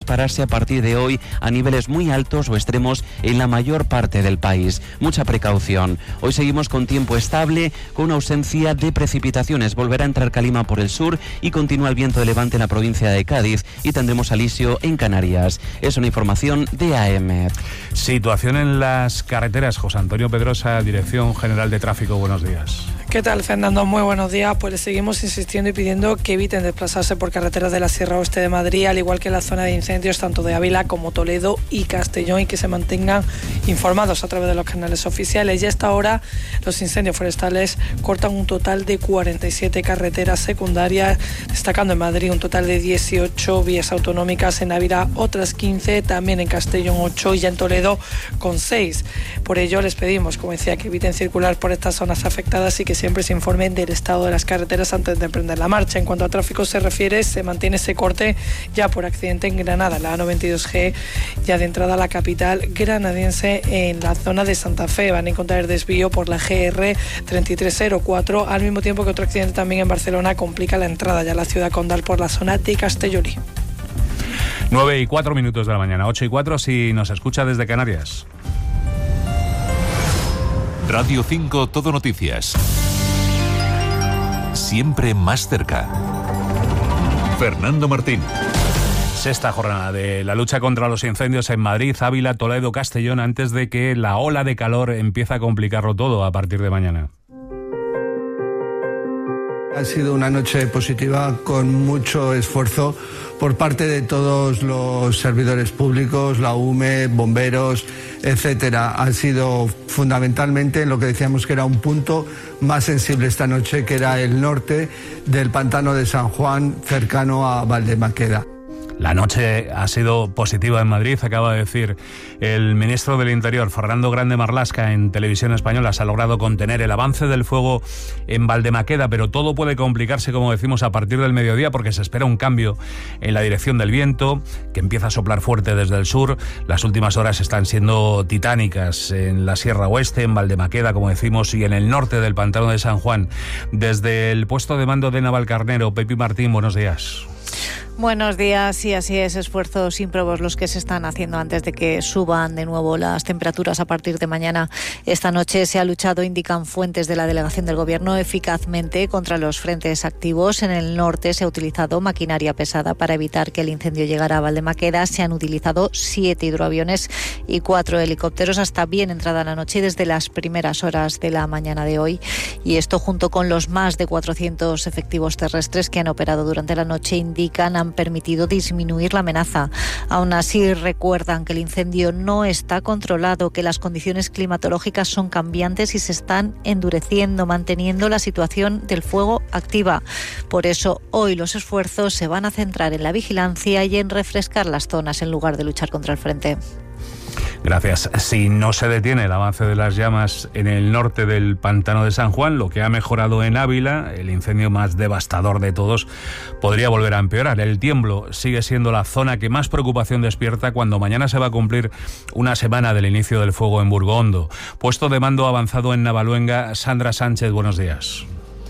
dispararse a partir de hoy a niveles muy altos o extremos en la mayor parte del país. Mucha precaución. Hoy seguimos con tiempo estable, con una ausencia de precipitaciones. Volverá a entrar calima por el sur y continúa el viento de levante en la provincia de Cádiz y tendremos alisio en Canarias. Es una información de AEMET. Situación en las carreteras. José Antonio Pedrosa, Dirección General de Tráfico. Buenos días. ¿Qué tal, Fernando? Muy buenos días. Pues les seguimos insistiendo y pidiendo que eviten desplazarse por carreteras de la Sierra Oeste de Madrid, al igual que en la zona de incendios tanto de Ávila como Toledo y Castellón, y que se mantengan informados a través de los canales oficiales. Y a esta hora los incendios forestales cortan un total de 47 carreteras secundarias, destacando en Madrid un total de 18 vías autonómicas, en Ávila otras 15, también en Castellón 8 y ya en Toledo con 6. Por ello les pedimos, como decía, que eviten circular por estas zonas afectadas y que siempre se informen del estado de las carreteras antes de emprender la marcha. En cuanto a tráfico se refiere, se mantiene ese corte ya por accidente en Granada, la A92G, ya de entrada a la capital granadiense en la zona de Santa Fe. Van a encontrar el desvío por la GR 3304, al mismo tiempo que otro accidente también en Barcelona complica la entrada ya a la ciudad condal por la zona de Castellolí. 9:04 de la mañana, 8:04 si nos escucha desde Canarias. Radio 5 Todo Noticias. Siempre más cerca. Fernando Martín. Sexta jornada de la lucha contra los incendios en Madrid, Ávila, Toledo, Castellón, antes de que la ola de calor empiece a complicarlo todo a partir de mañana. Ha sido una noche positiva con mucho esfuerzo por parte de todos los servidores públicos, la UME, bomberos, etcétera. Ha sido fundamentalmente en lo que decíamos que era un punto más sensible esta noche, que era el norte del pantano de San Juan, cercano a Valdemaqueda. La noche ha sido positiva en Madrid, acaba de decir el ministro del Interior, Fernando Grande Marlaska, en Televisión Española. Se ha logrado contener el avance del fuego en Valdemaqueda, pero todo puede complicarse, como decimos, a partir del mediodía, porque se espera un cambio en la dirección del viento, que empieza a soplar fuerte desde el sur. Las últimas horas están siendo titánicas en la Sierra Oeste, en Valdemaqueda, como decimos, y en el norte del pantano de San Juan. Desde el puesto de mando de Navalcarnero, Pepi Martín, buenos días. Buenos días, y así es, esfuerzos ímprobos los que se están haciendo antes de que suban de nuevo las temperaturas a partir de mañana. Esta noche se ha luchado, indican fuentes de la delegación del Gobierno, eficazmente contra los frentes activos. En el norte se ha utilizado maquinaria pesada para evitar que el incendio llegara a Valdemaqueda. Se han utilizado 7 hidroaviones y 4 helicópteros hasta bien entrada la noche y desde las primeras horas de la mañana de hoy. Y esto, junto con los más de 400 efectivos terrestres que han operado durante la noche, indican han permitido disminuir la amenaza. Aún así, recuerdan que el incendio no está controlado, que las condiciones climatológicas son cambiantes y se están endureciendo, manteniendo la situación del fuego activa. Por eso, hoy los esfuerzos se van a centrar en la vigilancia y en refrescar las zonas en lugar de luchar contra el frente. Gracias. Si no se detiene el avance de las llamas en el norte del pantano de San Juan, lo que ha mejorado en Ávila, el incendio más devastador de todos, podría volver a empeorar. El Tiemblo sigue siendo la zona que más preocupación despierta cuando mañana se va a cumplir una semana del inicio del fuego en Burgondo. Puesto de mando avanzado en Navaluenga, Sandra Sánchez, buenos días.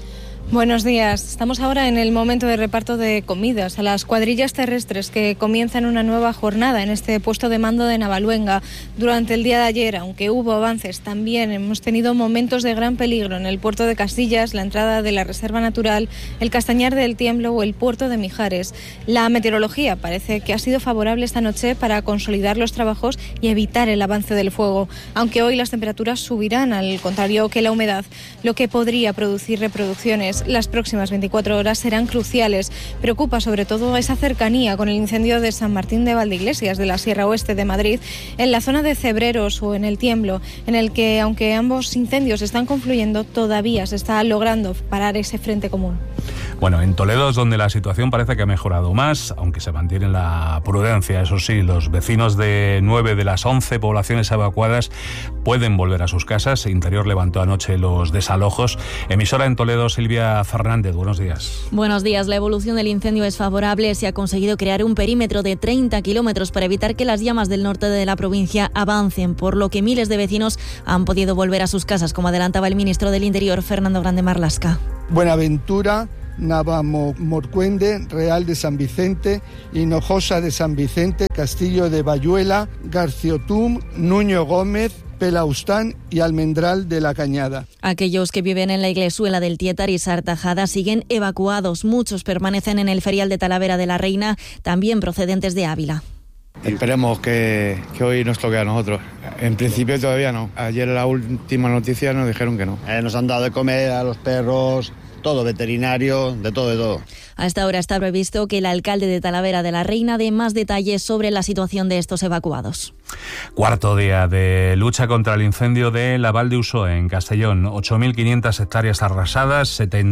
Buenos días. Estamos ahora en el momento de reparto de comidas a las cuadrillas terrestres que comienzan una nueva jornada en este puesto de mando de Navaluenga. Durante el día de ayer, aunque hubo avances, también hemos tenido momentos de gran peligro en el puerto de Casillas, la entrada de la Reserva Natural, el Castañar del Tiemblo o el puerto de Mijares. La meteorología parece que ha sido favorable esta noche para consolidar los trabajos y evitar el avance del fuego, aunque hoy las temperaturas subirán, al contrario que la humedad, lo que podría producir reproducciones. Las próximas 24 horas serán cruciales. Preocupa sobre todo esa cercanía con el incendio de San Martín de Valdeiglesias, de la Sierra Oeste de Madrid, en la zona de Cebreros o en el Tiemblo, en el que, aunque ambos incendios están confluyendo, todavía se está logrando parar ese frente común. Bueno, en Toledo es donde la situación parece que ha mejorado más, aunque se mantiene la prudencia. Eso sí, los vecinos de 9 de las 11 poblaciones evacuadas pueden volver a sus casas. Interior levantó anoche los desalojos. Emisora en Toledo, Silvia Fernández, buenos días. Buenos días. La evolución del incendio es favorable. Se ha conseguido crear un perímetro de 30 kilómetros para evitar que las llamas del norte de la provincia avancen, por lo que miles de vecinos han podido volver a sus casas, como adelantaba el ministro del Interior, Fernando Grande Marlaska. Buenaventura, Navamorcuende, Real de San Vicente, Hinojosa de San Vicente, Castillo de Bayuela, Garciotum, Nuño Gómez, Pelaustán y Almendral de la Cañada. Aquellos que viven en la Iglesuela del Tietar y Sartajada siguen evacuados. Muchos permanecen en el ferial de Talavera de la Reina, también procedentes de Ávila. Esperemos que hoy nos toque a nosotros. En principio todavía no. Ayer la última noticia nos dijeron que no. Nos han dado de comer a los perros, todo, veterinario, de todo. A esta hora está previsto que el alcalde de Talavera de la Reina dé más detalles sobre la situación de estos evacuados. Cuarto día de lucha contra el incendio de la Val de Usoe, en Castellón. 8.500 hectáreas arrasadas,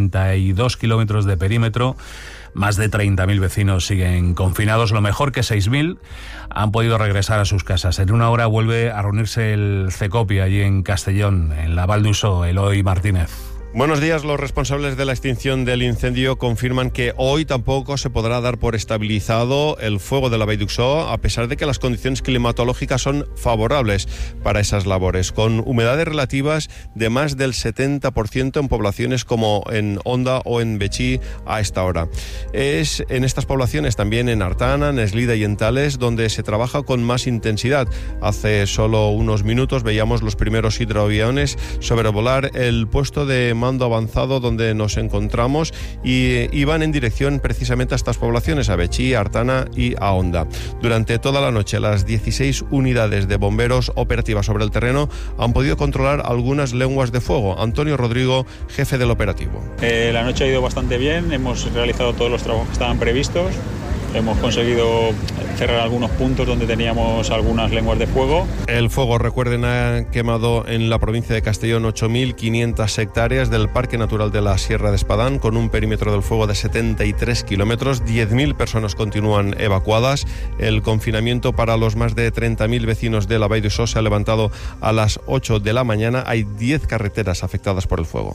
72 kilómetros de perímetro. Más de 30.000 vecinos siguen confinados. Lo mejor que 6.000 han podido regresar a sus casas. En una hora vuelve a reunirse el CECOPI allí en Castellón, en la Val de Usoe. Eloy Martínez. Buenos días. Los responsables de la extinción del incendio confirman que hoy tampoco se podrá dar por estabilizado el fuego de la Vall d'Uixó, a pesar de que las condiciones climatológicas son favorables para esas labores, con humedades relativas de más del 70% en poblaciones como en Onda o en Betxí a esta hora. Es en estas poblaciones, también en Artana, en Eslida y en Tales, donde se trabaja con más intensidad. Hace solo unos minutos veíamos los primeros hidroaviones sobrevolar el puesto de mando avanzado donde nos encontramos y iban en dirección precisamente a estas poblaciones, a Betxí, a Artana y a Onda. Durante toda la noche, las 16 unidades de bomberos operativas sobre el terreno han podido controlar algunas lenguas de fuego. Antonio Rodrigo, jefe del operativo. La noche ha ido bastante bien, hemos realizado todos los trabajos que estaban previstos. Hemos conseguido cerrar algunos puntos donde teníamos algunas lenguas de fuego. El fuego, recuerden, ha quemado en la provincia de Castellón 8.500 hectáreas del Parque Natural de la Sierra de Espadán, con un perímetro del fuego de 73 kilómetros. 10.000 personas continúan evacuadas. El confinamiento para los más de 30.000 vecinos de la Vall d'Uixó se ha levantado a las 8 de la mañana. Hay 10 carreteras afectadas por el fuego.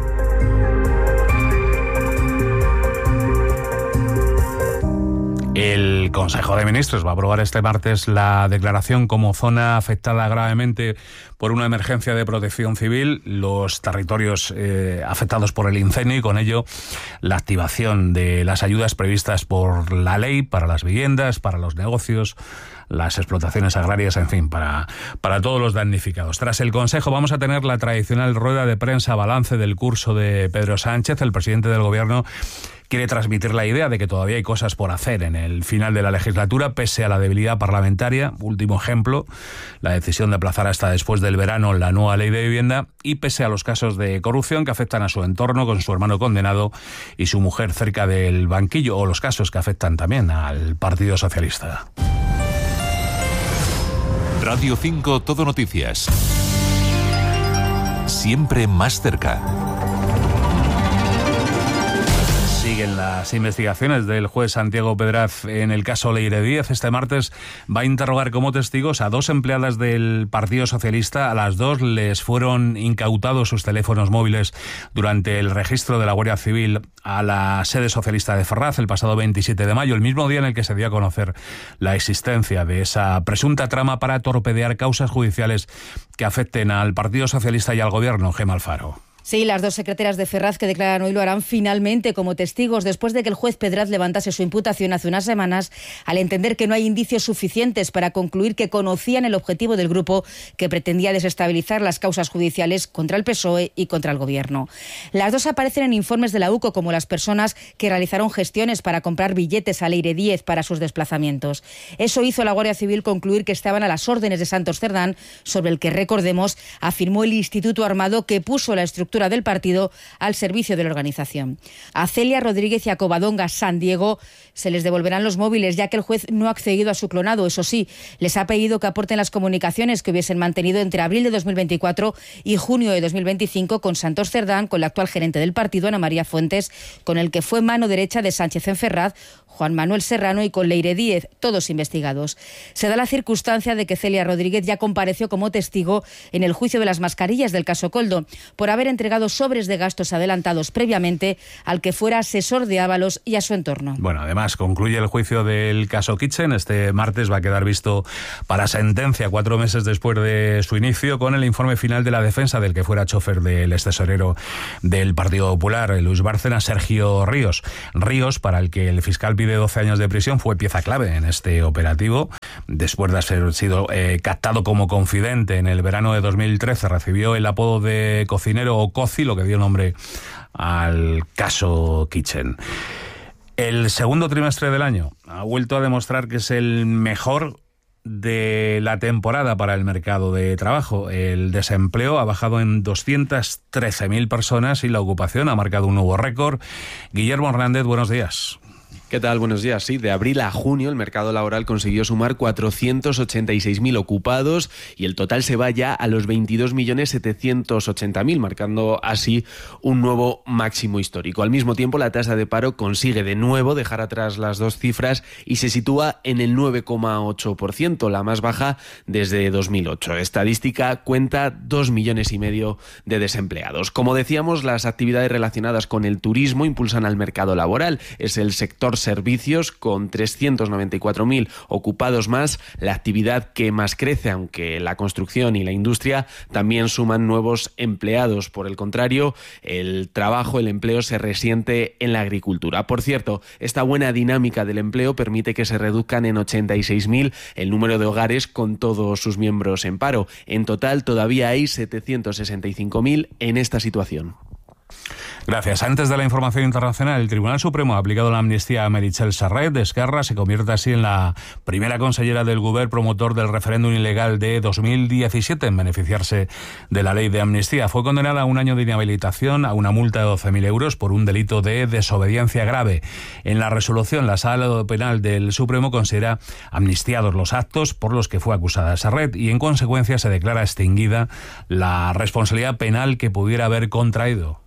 El Consejo de Ministros va a aprobar este martes la declaración como zona afectada gravemente por una emergencia de protección civil, los territorios afectados por el incendio y con ello la activación de las ayudas previstas por la ley para las viviendas, para los negocios, las explotaciones agrarias, en fin, para todos los damnificados. Tras el Consejo vamos a tener la tradicional rueda de prensa balance del curso de Pedro Sánchez. El presidente del Gobierno quiere transmitir la idea de que todavía hay cosas por hacer en el final de la legislatura, pese a la debilidad parlamentaria. Último ejemplo, la decisión de aplazar hasta después del verano la nueva ley de vivienda, y pese a los casos de corrupción que afectan a su entorno, con su hermano condenado y su mujer cerca del banquillo, o los casos que afectan también al Partido Socialista. Radio 5 Todo Noticias. Siempre más cerca. Siguen las investigaciones del juez Santiago Pedraz en el caso Leire Díez. Este martes va a interrogar como testigos a 2 empleadas del Partido Socialista. A las 2 les fueron incautados sus teléfonos móviles durante el registro de la Guardia Civil a la sede socialista de Ferraz el pasado 27 de mayo, el mismo día en el que se dio a conocer la existencia de esa presunta trama para torpedear causas judiciales que afecten al Partido Socialista y al Gobierno. Gemma Alfaro. Sí, las 2 secretarias de Ferraz que declaran hoy lo harán finalmente como testigos después de que el juez Pedraz levantase su imputación hace unas semanas al entender que no hay indicios suficientes para concluir que conocían el objetivo del grupo que pretendía desestabilizar las causas judiciales contra el PSOE y contra el Gobierno. Las 2 aparecen en informes de la UCO como las personas que realizaron gestiones para comprar billetes a Leire Díez para sus desplazamientos. Eso hizo a la Guardia Civil concluir que estaban a las órdenes de Santos Cerdán, sobre el que, recordemos, afirmó el Instituto Armado que puso la estructura del partido al servicio de la organización. A Celia Rodríguez y a Covadonga San Diego se les devolverán los móviles, ya que el juez no ha accedido a su clonado. Eso sí, les ha pedido que aporten las comunicaciones que hubiesen mantenido entre abril de 2024 y junio de 2025 con Santos Cerdán, con la actual gerente del partido, Ana María Fuentes, con el que fue mano derecha de Sánchez en Ferraz, Juan Manuel Serrano y con Leire Díez, todos investigados. Se da la circunstancia de que Celia Rodríguez ya compareció como testigo en el juicio de las mascarillas del caso Koldo, por haber entregado sobres de gastos adelantados previamente al que fuera asesor de Ábalos y a su entorno. Bueno, además concluye el juicio del caso Kitchen. Este martes va a quedar visto para sentencia 4 meses después de su inicio, con el informe final de la defensa del que fuera chofer del extesorero del Partido Popular, Luis Bárcena, Sergio Ríos. Ríos, para el que el fiscal pide 12 años de prisión, fue pieza clave en este operativo. Después de haber sido captado como confidente en el verano de 2013, recibió el apodo de cocinero o Coci, lo que dio nombre al caso Kitchen. El segundo trimestre del año ha vuelto a demostrar que es el mejor de la temporada para el mercado de trabajo. El desempleo ha bajado en 213.000 personas y la ocupación ha marcado un nuevo récord. Guillermo Hernández, buenos días. ¿Qué tal? Buenos días. Sí, de abril a junio el mercado laboral consiguió sumar 486.000 ocupados y el total se va ya a los 22.780.000, marcando así un nuevo máximo histórico. Al mismo tiempo, la tasa de paro consigue de nuevo dejar atrás las dos cifras y se sitúa en el 9,8%, la más baja desde 2008. Estadística cuenta 2,5 millones de desempleados. Como decíamos, las actividades relacionadas con el turismo impulsan al mercado laboral. Es el sector servicios, con 394.000 ocupados más, la actividad que más crece, aunque la construcción y la industria también suman nuevos empleados. Por el contrario, el empleo se resiente en la agricultura. Por cierto, esta buena dinámica del empleo permite que se reduzcan en 86.000 el número de hogares con todos sus miembros en paro. En total, todavía hay 765.000 en esta situación. Gracias. Antes de la información internacional, el Tribunal Supremo ha aplicado la amnistía a Meritxell Serret de Esquerra. Se convierte así en la primera consellera del Govern promotor del referéndum ilegal de 2017 en beneficiarse de la ley de amnistía. Fue condenada a 1 año de inhabilitación, a una multa de 12.000 euros por un delito de desobediencia grave. En la resolución, la Sala Penal del Supremo considera amnistiados los actos por los que fue acusada Serret y, en consecuencia, se declara extinguida la responsabilidad penal que pudiera haber contraído.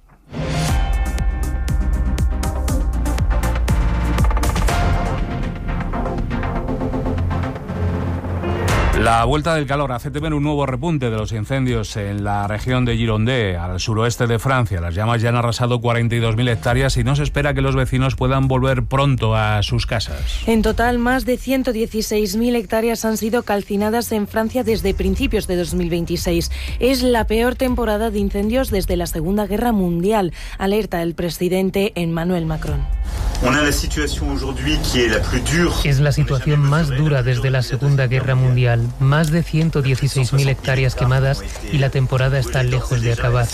La vuelta del calor hace temer un nuevo repunte de los incendios en la región de Gironde, al suroeste de Francia. Las llamas ya han arrasado 42.000 hectáreas y no se espera que los vecinos puedan volver pronto a sus casas. En total, más de 116.000 hectáreas han sido calcinadas en Francia desde principios de 2026. Es la peor temporada de incendios desde la Segunda Guerra Mundial, alerta el presidente Emmanuel Macron. Es la situación más dura desde la Segunda Guerra Mundial. Más de 116.000 hectáreas quemadas y la temporada está lejos de acabar.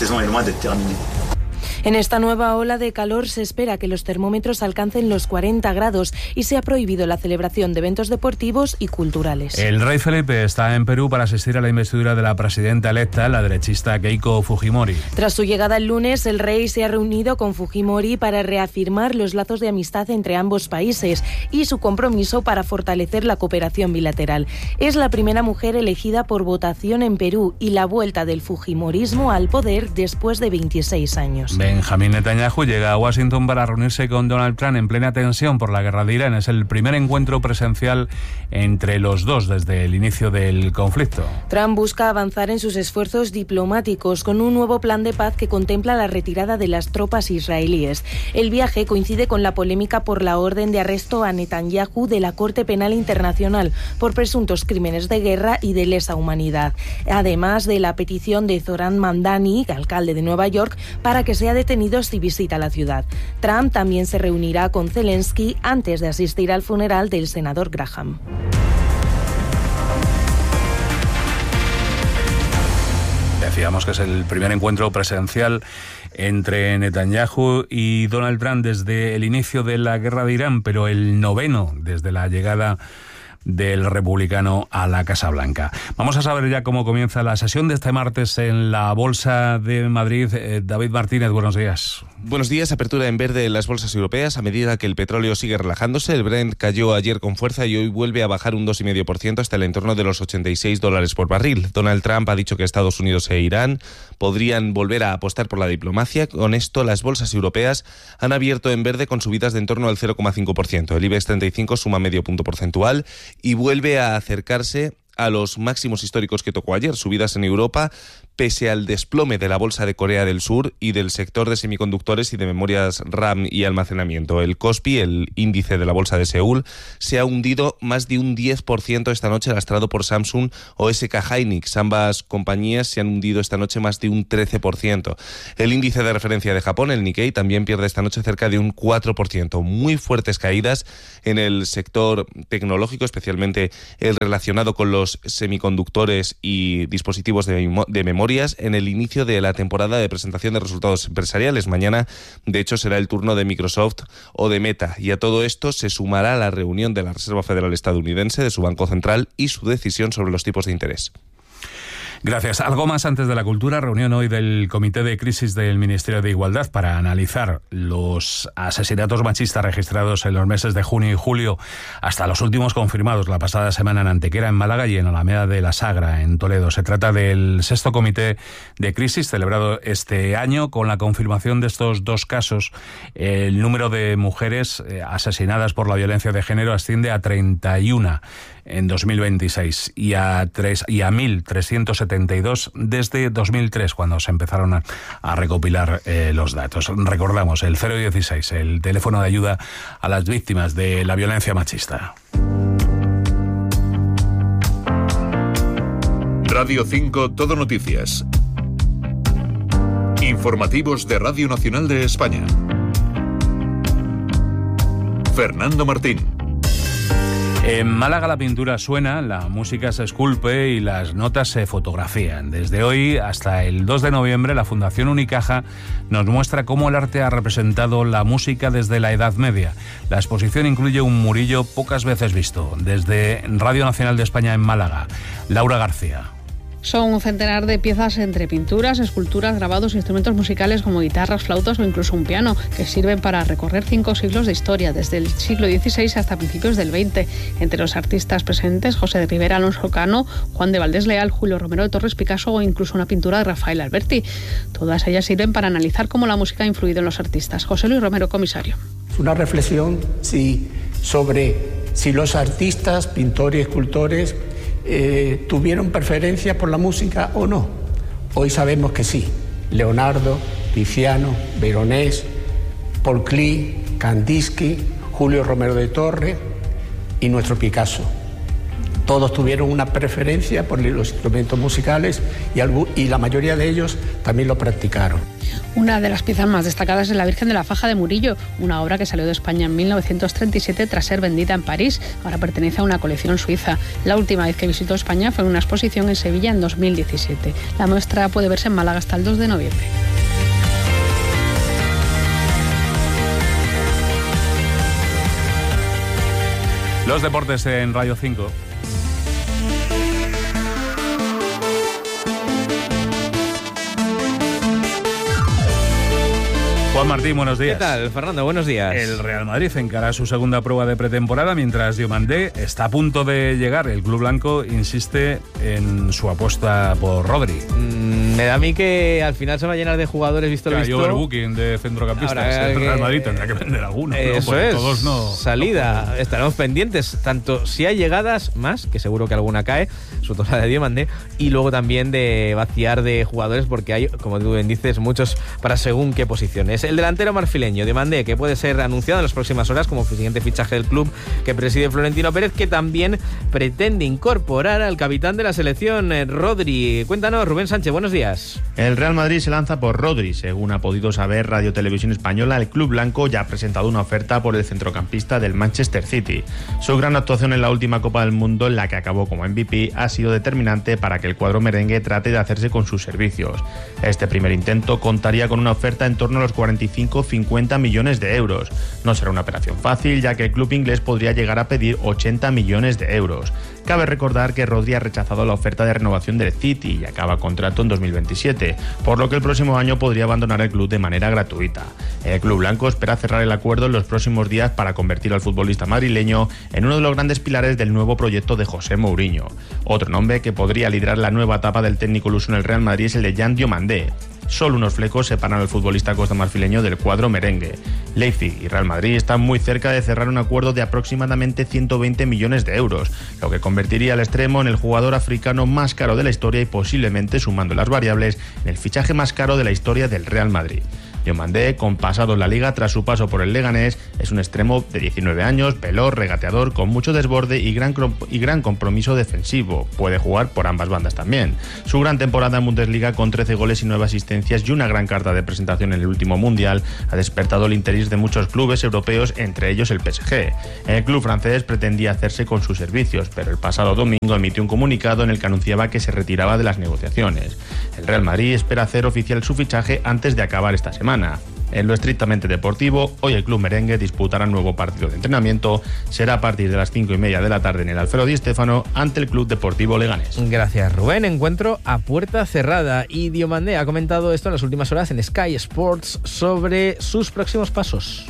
En esta nueva ola de calor se espera que los termómetros alcancen los 40 grados y se ha prohibido la celebración de eventos deportivos y culturales. El rey Felipe está en Perú para asistir a la investidura de la presidenta electa, la derechista Keiko Fujimori. Tras su llegada el lunes, el rey se ha reunido con Fujimori para reafirmar los lazos de amistad entre ambos países y su compromiso para fortalecer la cooperación bilateral. Es la primera mujer elegida por votación en Perú y la vuelta del fujimorismo al poder después de 26 años. Benjamín Netanyahu llega a Washington para reunirse con Donald Trump en plena tensión por la guerra de Irán. Es el primer encuentro presencial entre los dos desde el inicio del conflicto. Trump busca avanzar en sus esfuerzos diplomáticos con un nuevo plan de paz que contempla la retirada de las tropas israelíes. El viaje coincide con la polémica por la orden de arresto a Netanyahu de la Corte Penal Internacional por presuntos crímenes de guerra y de lesa humanidad, además de la petición de Zoran Mamdani, alcalde de Nueva York, para que sea detenido si visita la ciudad. Trump también se reunirá con Zelensky antes de asistir al funeral del senador Graham. Decíamos que es el primer encuentro presencial entre Netanyahu y Donald Trump desde el inicio de la guerra de Irán, pero el 9º desde la llegada del republicano a la Casa Blanca. Vamos a saber ya cómo comienza la sesión de este martes en la Bolsa de Madrid. David Martínez, buenos días. Buenos días. Apertura en verde en las bolsas europeas a medida que el petróleo sigue relajándose. El Brent cayó ayer con fuerza y hoy vuelve a bajar un 2,5% hasta el entorno de los $86 por barril. Donald Trump ha dicho que Estados Unidos e Irán podrían volver a apostar por la diplomacia. Con esto, las bolsas europeas han abierto en verde con subidas de en torno al 0,5%. El IBEX 35 suma medio punto porcentual y vuelve a acercarse a los máximos históricos que tocó ayer, subidas en Europa, pese al desplome de la bolsa de Corea del Sur y del sector de semiconductores y de memorias RAM y almacenamiento. El Kospi, el índice de la bolsa de Seúl, se ha hundido más de un 10% esta noche, lastrado por Samsung o SK Hynix. Ambas compañías se han hundido esta noche más de un 13%. El índice de referencia de Japón, el Nikkei, también pierde esta noche cerca de un 4%. Muy fuertes caídas en el sector tecnológico, especialmente el relacionado con los semiconductores y dispositivos de memoria, en el inicio de la temporada de presentación de resultados empresariales. Mañana, de hecho, será el turno de Microsoft o de Meta. Y a todo esto se sumará la reunión de la Reserva Federal estadounidense, de su Banco Central, y su decisión sobre los tipos de interés. Gracias. Algo más antes de la cultura. Reunión hoy del Comité de Crisis del Ministerio de Igualdad para analizar los asesinatos machistas registrados en los meses de junio y julio, hasta los últimos confirmados la pasada semana en Antequera, en Málaga, y en Alameda de la Sagra, en Toledo. Se trata del 6º Comité de Crisis celebrado este año. Con la confirmación de estos dos casos, el número de mujeres asesinadas por la violencia de género asciende a 31 en 2026 y a 1.372 desde 2003, cuando se empezaron a recopilar los datos. Recordamos el 016, el teléfono de ayuda a las víctimas de la violencia machista. Radio 5 Todo Noticias. Informativos de Radio Nacional de España. Fernando Martín. En Málaga la pintura suena, la música se esculpe y las notas se fotografían. Desde hoy hasta el 2 de noviembre la Fundación Unicaja nos muestra cómo el arte ha representado la música desde la Edad Media. La exposición incluye un Murillo pocas veces visto. Desde Radio Nacional de España en Málaga, Laura García. Son un centenar de piezas entre pinturas, esculturas, grabados, instrumentos musicales como guitarras, flautas o incluso un piano, que sirven para recorrer 5 siglos de historia, desde el siglo XVI hasta principios del XX. Entre los artistas presentes, José de Rivera, Alonso Cano, Juan de Valdés Leal, Julio Romero de Torres Picasso o incluso una pintura de Rafael Alberti. Todas ellas sirven para analizar cómo la música ha influido en los artistas. José Luis Romero, comisario. Una reflexión sobre si los artistas, pintores, escultores, ¿tuvieron preferencia por la música o no? Hoy sabemos que sí. Leonardo, Tiziano, Veronés, Paul Klee, Kandinsky, Julio Romero de Torres y nuestro Picasso. Todos tuvieron una preferencia por los instrumentos musicales y la mayoría de ellos también lo practicaron. Una de las piezas más destacadas es la Virgen de la Faja de Murillo, una obra que salió de España en 1937 tras ser vendida en París. Ahora pertenece a una colección suiza. La última vez que visitó España fue en una exposición en Sevilla en 2017. La muestra puede verse en Málaga hasta el 2 de noviembre. Los deportes en Radio 5. Juan Martín, buenos días. ¿Qué tal, Fernando? Buenos días. El Real Madrid encara su segunda prueba de pretemporada, mientras Diomandé está a punto de llegar. El club blanco insiste en su apuesta por Rodri. Me da a mí que al final se va a llenar de jugadores, visto lo visto. Hay overbooking de centrocampistas. El Real Madrid tendrá que vender alguno. Eso pero es. Todos no. Salida. Estaremos pendientes, tanto si hay llegadas, más, que seguro que alguna cae, sobre todo la de Diomandé, y luego también de vaciar de jugadores, porque hay, como tú bien dices, muchos para según qué posiciones. El delantero marfileño, Diomandé, que puede ser anunciado en las próximas horas como siguiente fichaje del club que preside Florentino Pérez, que también pretende incorporar al capitán de la selección, Rodri. Cuéntanos, Rubén Sánchez, buenos días. El Real Madrid se lanza por Rodri. Según ha podido saber Radio Televisión Española, el club blanco ya ha presentado una oferta por el centrocampista del Manchester City. Su gran actuación en la última Copa del Mundo, en la que acabó como MVP, ha sido determinante para que el cuadro merengue trate de hacerse con sus servicios. Este primer intento contaría con una oferta en torno a los 40 25-50 millones de euros. No será una operación fácil, ya que el club inglés podría llegar a pedir 80 millones de euros. Cabe recordar que Rodri ha rechazado la oferta de renovación del City y acaba contrato en 2027, por lo que el próximo año podría abandonar el club de manera gratuita. El club blanco espera cerrar el acuerdo en los próximos días para convertir al futbolista madrileño en uno de los grandes pilares del nuevo proyecto de José Mourinho. Otro nombre que podría liderar la nueva etapa del técnico luso en el Real Madrid es el de Jan Diomandé. Solo unos flecos separan al futbolista costamarfileño del cuadro merengue. Leipzig y Real Madrid están muy cerca de cerrar un acuerdo de aproximadamente 120 millones de euros, lo que convertiría al extremo en el jugador africano más caro de la historia y posiblemente, sumando las variables, en el fichaje más caro de la historia del Real Madrid. Diomandé, con pasado en la Liga tras su paso por el Leganés, es un extremo de 19 años, veloz, regateador, con mucho desborde y gran compromiso defensivo. Puede jugar por ambas bandas también. Su gran temporada en Bundesliga, con 13 goles y 9 asistencias y una gran carta de presentación en el último Mundial, ha despertado el interés de muchos clubes europeos, entre ellos el PSG. El club francés pretendía hacerse con sus servicios, pero el pasado domingo emitió un comunicado en el que anunciaba que se retiraba de las negociaciones. El Real Madrid espera hacer oficial su fichaje antes de acabar esta semana. En lo estrictamente deportivo, hoy el club merengue disputará un nuevo partido de entrenamiento. Será a partir de las 5:30 de la tarde en el Alfredo Di Stéfano ante el Club Deportivo Leganés. Gracias, Rubén. Encuentro a puerta cerrada y Diomandé ha comentado esto en las últimas horas en Sky Sports sobre sus próximos pasos.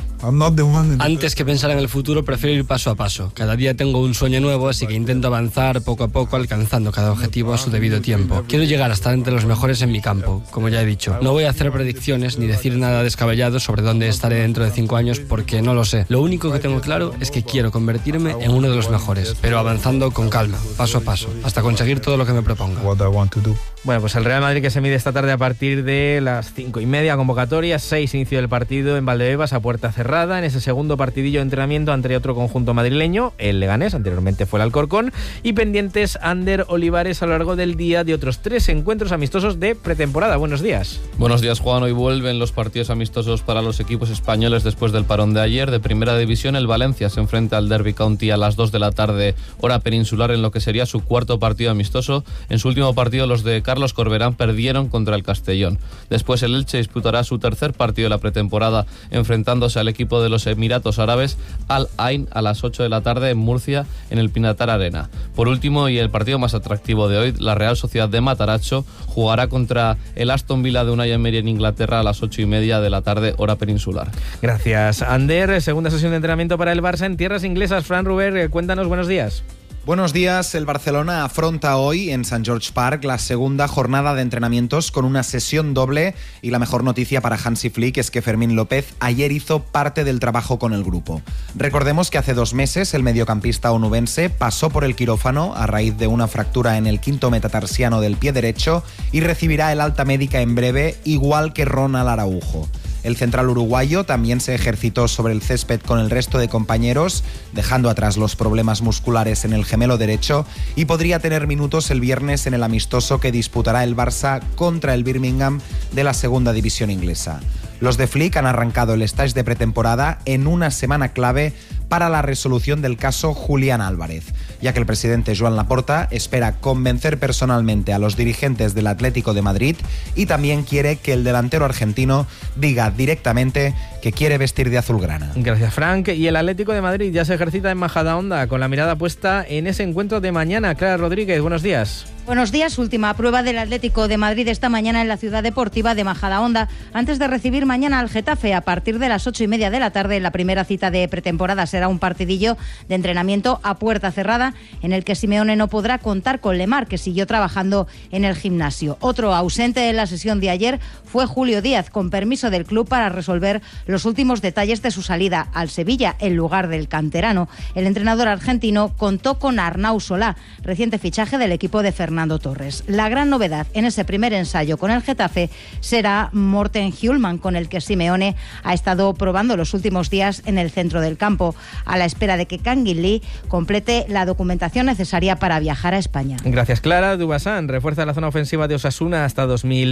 Antes que pensar en el futuro, prefiero ir paso a paso. Cada día tengo un sueño nuevo, así que intento avanzar poco a poco, alcanzando cada objetivo a su debido tiempo. Quiero llegar a estar entre los mejores en mi campo, como ya he dicho. No voy a hacer predicciones ni decir nada descabellado sobre dónde estaré dentro de 5 años, porque no lo sé. Lo único que tengo claro es que quiero convertirme en uno de los mejores, pero avanzando con calma, paso a paso, hasta conseguir todo lo que me proponga. Bueno, pues el Real Madrid, que se mide esta tarde a partir de las 5:30, convocatoria, 6 inicio del partido en Valdebebas a puerta cerrada, en ese segundo partidillo de entrenamiento ante otro conjunto madrileño, el Leganés, anteriormente fue el Alcorcón, y pendientes Ander Olivares a lo largo del día de otros 3 encuentros amistosos de pretemporada. Buenos días. Buenos días, Juan. Hoy vuelven los partidos amistosos para los equipos españoles después del parón de ayer. De primera división, el Valencia se enfrenta al Derby County a las 2 de la tarde, hora peninsular, en lo que sería su cuarto partido amistoso. En su último partido, los de Carlos Corberán perdieron contra el Castellón. Después el Elche disputará su tercer partido de la pretemporada enfrentándose al equipo de los Emiratos Árabes, Al Ain, a las 8 de la tarde en Murcia, en el Pinatar Arena. Por último, y el partido más atractivo de hoy, la Real Sociedad de Mataracho jugará contra el Aston Villa de Unai Emery en Inglaterra a las 8:30 de la tarde, hora peninsular. Gracias, Ander. Segunda sesión de entrenamiento para el Barça en tierras inglesas. Fran Ruber, cuéntanos, buenos días. Buenos días. El Barcelona afronta hoy en St. George Park la segunda jornada de entrenamientos con una sesión doble, y la mejor noticia para Hansi Flick es que Fermín López ayer hizo parte del trabajo con el grupo. Recordemos que hace 2 meses el mediocampista onubense pasó por el quirófano a raíz de una fractura en el quinto metatarsiano del pie derecho y recibirá el alta médica en breve, igual que Ronald Araujo. El central uruguayo también se ejercitó sobre el césped con el resto de compañeros, dejando atrás los problemas musculares en el gemelo derecho, y podría tener minutos el viernes en el amistoso que disputará el Barça contra el Birmingham de la segunda división inglesa. Los de Flick han arrancado el stage de pretemporada en una semana clave para la resolución del caso Julián Álvarez, ya que el presidente Joan Laporta espera convencer personalmente a los dirigentes del Atlético de Madrid y también quiere que el delantero argentino diga directamente que quiere vestir de azulgrana. Gracias, Frank. Y el Atlético de Madrid ya se ejercita en Majadahonda con la mirada puesta en ese encuentro de mañana. Clara Rodríguez, buenos días. Buenos días. Última prueba del Atlético de Madrid esta mañana en la ciudad deportiva de Majadahonda, antes de recibir mañana al Getafe a partir de las 8:30 de la tarde. La primera cita de pretemporada será un partidillo de entrenamiento a puerta cerrada en el que Simeone no podrá contar con Lemar, que siguió trabajando en el gimnasio. Otro ausente en la sesión de ayer fue Julio Díaz, con permiso del club para resolver los últimos detalles de su salida al Sevilla en lugar del canterano. El entrenador argentino contó con Arnau Solá, reciente fichaje del equipo de Fernando Torres. La gran novedad en ese primer ensayo con el Getafe será Morten Hjulmand, con el que Simeone ha estado probando los últimos días en el centro del campo, a la espera de que Kangin Lee complete la documentación necesaria para viajar a España. Gracias, Clara. Dubasan refuerza la zona ofensiva de Osasuna hasta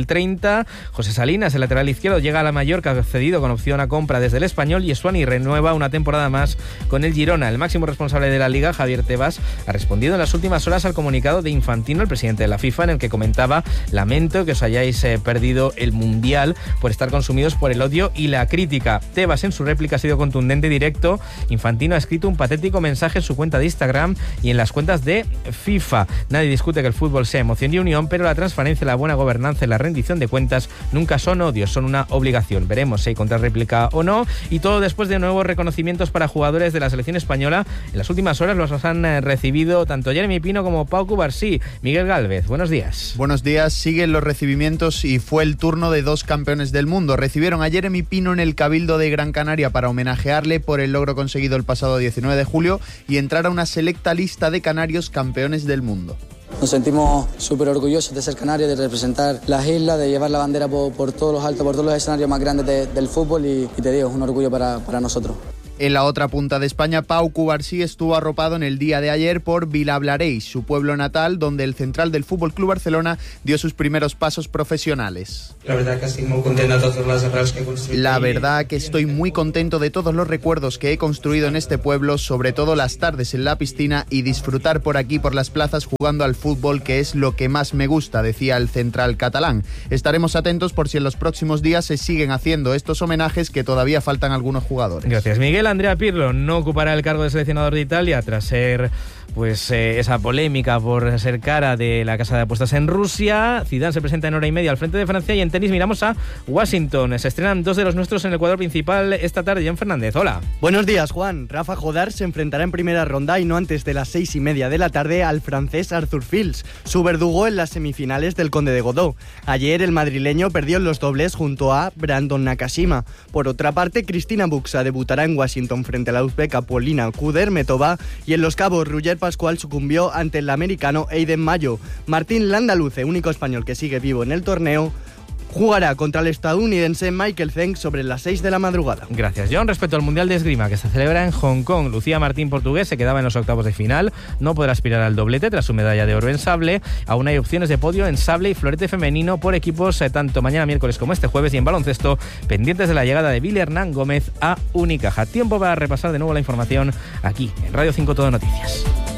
2030. José Salinas, el lateral izquierdo, llega a la Mallorca cedido con opción a compra desde el Español, y Estuani renueva una temporada más con el Girona. El máximo responsable de la Liga, Javier Tebas, ha respondido en las últimas horas al comunicado de Infantino, el presidente presidente de la FIFA, en el que comentaba: lamento que os hayáis perdido el Mundial por estar consumidos por el odio y la crítica. Tebas en su réplica ha sido contundente y directo. Infantino ha escrito un patético mensaje en su cuenta de Instagram y en las cuentas de FIFA. Nadie discute que el fútbol sea emoción y unión, pero la transparencia, la buena gobernanza y la rendición de cuentas nunca son odios, son una obligación. Veremos si hay contrarréplica o no, y todo después de nuevos reconocimientos para jugadores de la selección española. En las últimas horas los han recibido tanto Jeremy Pino como Pau Cubarsí. Miguel Gálvez, buenos días. Buenos días, siguen los recibimientos y fue el turno de dos campeones del mundo. Recibieron a Jeremy Pino en el Cabildo de Gran Canaria para homenajearle por el logro conseguido el pasado 19 de julio y entrar a una selecta lista de canarios campeones del mundo. Nos sentimos súper orgullosos de ser canarios, de representar las islas, de llevar la bandera por todos los altos, por todos los escenarios más grandes del fútbol y te digo, es un orgullo para nosotros. En la otra punta de España, Pau Cubarsí estuvo arropado en el día de ayer por Vilablareix, su pueblo natal, donde el central del FC Barcelona dio sus primeros pasos profesionales. La verdad que estoy muy contento de todas las arras que he construido. La verdad que estoy muy contento de todos los recuerdos que he construido en este pueblo, sobre todo las tardes en la piscina y disfrutar por aquí, por las plazas, jugando al fútbol, que es lo que más me gusta, decía el central catalán. Estaremos atentos por si en los próximos días se siguen haciendo estos homenajes, que todavía faltan algunos jugadores. Gracias, Miguel. Andrea Pirlo no ocupará el cargo de seleccionador de Italia tras ser esa polémica por ser cara de la casa de apuestas en Rusia. Zidane se presenta en hora y media al frente de Francia, y en tenis miramos a Washington. Se estrenan dos de los nuestros en el cuadro principal esta tarde. John Fernández, hola. Buenos días, Juan. Rafa Jodar se enfrentará en primera ronda y no antes de las 6:30 de la tarde al francés Arthur Fils, su verdugo en las semifinales del Conde de Godó. Ayer el madrileño perdió en los dobles junto a Brandon Nakashima. Por otra parte, Cristina Buxa debutará en Washington frente a la uzbeka Polina Kudermetova, y en Los Cabos Roger Pascual sucumbió ante el americano Eiden Mayo. Martín Landaluce, único español que sigue vivo en el torneo, jugará contra el estadounidense Michael Zeng sobre las 6 de la madrugada. Gracias, John. Respecto al Mundial de Esgrima, que se celebra en Hong Kong, Lucía Martín, portugués, se quedaba en los octavos de final. No podrá aspirar al doblete tras su medalla de oro en sable. Aún hay opciones de podio en sable y florete femenino por equipos, tanto mañana miércoles como este jueves, y en baloncesto, pendientes de la llegada de Billy Hernán Gómez a Unicaja. Tiempo para repasar de nuevo la información aquí en Radio 5 Todo Noticias.